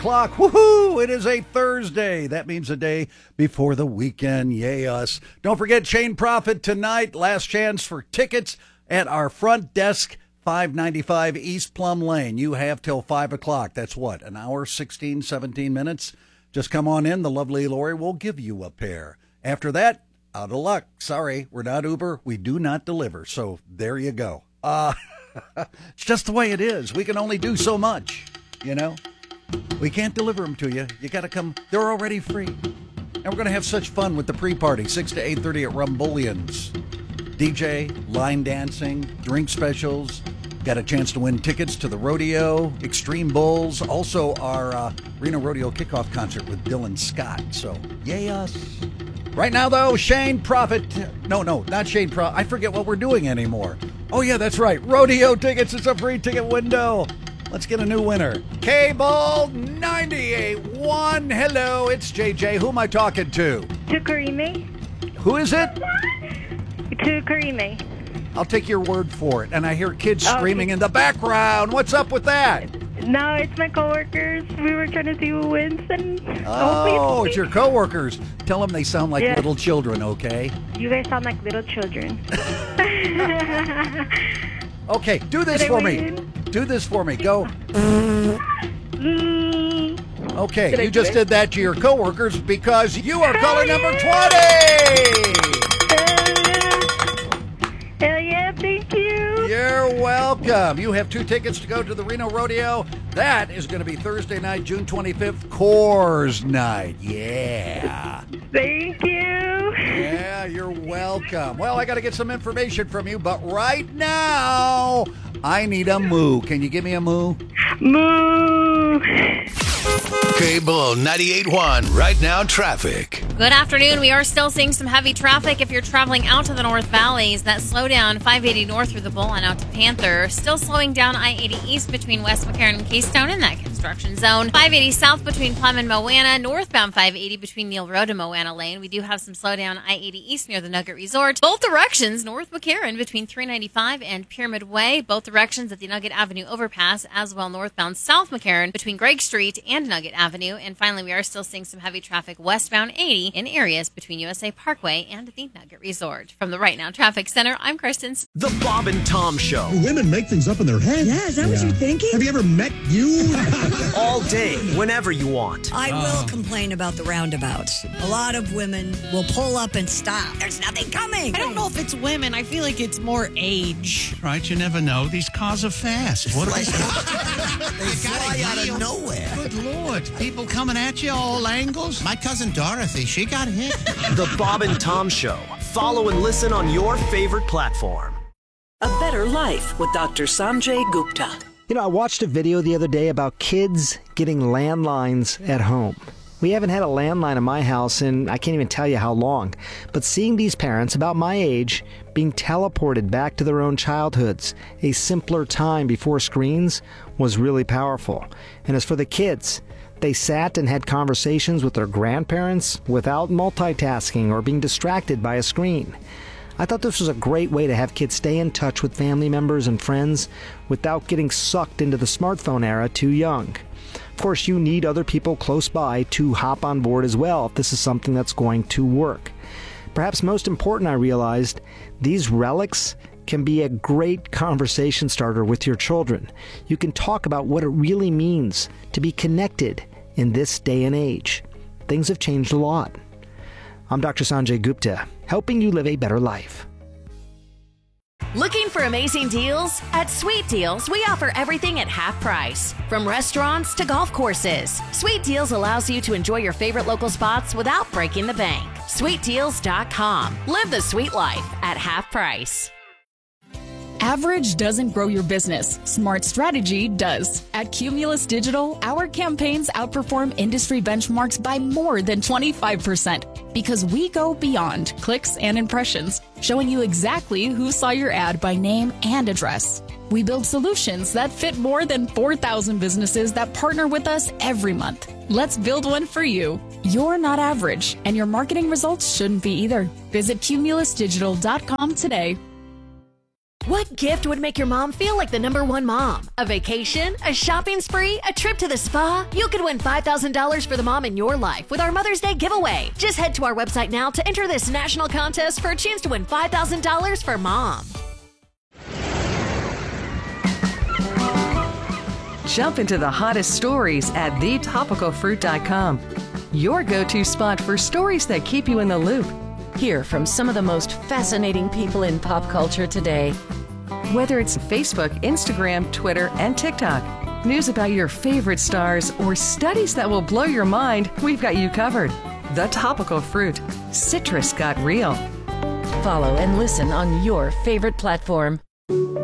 o'clock. Woohoo! It is a Thursday. That means a day before the weekend. Yay us. Don't forget Chain Profit tonight. Last chance for tickets at our front desk, 595 East Plum Lane. You have till 5 o'clock. That's what, an hour, 16, 17 minutes? Just come on in. The lovely Lori will give you a pair. After that, out of luck. Sorry, we're not Uber. We do not deliver. So there you go. It's just the way it is. We can only do so much, you know. We can't deliver them to you. You got to come. They're already free. And we're going to have such fun with the pre-party, 6 to 8:30 at Rumbullions. DJ, line dancing, drink specials. Got a chance to win tickets to the rodeo, Extreme Bulls, also our Reno Rodeo kickoff concert with Dylan Scott. So, yay us. Right now, though, Shane Profit. No, not Shane Profit. I forget what we're doing anymore. Oh, yeah, that's right. Rodeo tickets. It's a free ticket window. Let's get a new winner. Cable 98.1. Hello, it's JJ. Who am I talking to? To Karime. Who is it? To Karime. I'll take your word for it. And I hear kids screaming in the background. What's up with that? No, it's my coworkers. We were trying to see who wins. And oh, it's your coworkers. Tell them they sound like little children, okay? You guys sound like little children. Okay, do this for me. Do this for me. Go. Okay, you just did that to your coworkers because you are caller number 20. Hell yeah, thank you. You're welcome. You have 2 tickets to go to the Reno Rodeo. That is going to be Thursday night, June 25th, Coors Night. Yeah. Thank you. Yeah, you're welcome. Well, I got to get some information from you, but right now, I need a moo. Can you give me a moo? Moo. Cable 98.1, right now traffic. Good afternoon. We are still seeing some heavy traffic if you're traveling out to the North Valleys. That slowdown 580 north through the Bull and out to Panther. Still slowing down I-80 east between West McCarran and Keystone in that construction zone. 580 south between Plum and Moana. Northbound 580 between Neal Road and Moana Lane. We do have some slowdown I-80 east near the Nugget Resort. Both directions, North McCarran between 395 and Pyramid Way. Both directions at the Nugget Avenue overpass, as well northbound South McCarran between Gregg Street and Nugget Avenue. And finally, we are still seeing some heavy traffic westbound 80 in areas between USA Parkway and the Nugget Resort. From the Right Now Traffic Center, I'm Kristen. The Bob and Tom Show. Women make things up in their head. Yeah, is that what you're thinking? Have you ever met you? All day, whenever you want. I will complain about the roundabouts. A lot of women will pull up and stop. There's nothing coming. I don't know if it's women. I feel like it's more age. Right, you never know. These cars are fast. What They fly out of nowhere. Good Lord. People coming at you all angles. My cousin Dorothy, she got hit. The Bob and Tom Show. Follow and listen on your favorite platform. A Better Life with Dr. Sanjay Gupta. You know, I watched a video the other day about kids getting landlines at home. We haven't had a landline in my house in I can't even tell you how long. But seeing these parents about my age being teleported back to their own childhoods, a simpler time before screens, was really powerful. And as for the kids, they sat and had conversations with their grandparents without multitasking or being distracted by a screen. I thought this was a great way to have kids stay in touch with family members and friends without getting sucked into the smartphone era too young. Of course, you need other people close by to hop on board as well if this is something that's going to work. Perhaps most important, I realized, these relics can be a great conversation starter with your children. You can talk about what it really means to be connected in this day and age. Things have changed a lot. I'm Dr. Sanjay Gupta, helping you live a better life. Looking for amazing deals? At Sweet Deals, we offer everything at half price. From restaurants to golf courses, Sweet Deals allows you to enjoy your favorite local spots without breaking the bank. SweetDeals.com. Live the sweet life at half price. Average doesn't grow your business. Smart strategy does. At Cumulus Digital, our campaigns outperform industry benchmarks by more than 25% because we go beyond clicks and impressions, showing you exactly who saw your ad by name and address. We build solutions that fit more than 4,000 businesses that partner with us every month. Let's build one for you. You're not average, and your marketing results shouldn't be either. Visit cumulusdigital.com today. What gift would make your mom feel like the #1 mom? A vacation? A shopping spree? A trip to the spa? You could win $5,000 for the mom in your life with our Mother's Day giveaway. Just head to our website now to enter this national contest for a chance to win $5,000 for mom. Jump into the hottest stories at thetopicalfruit.com. Your go-to spot for stories that keep you in the loop. Hear from some of the most fascinating people in pop culture today. Whether it's Facebook, Instagram, Twitter, and TikTok, news about your favorite stars, or studies that will blow your mind, we've got you covered. The Topical Fruit. Citrus got real. Follow and listen on your favorite platform.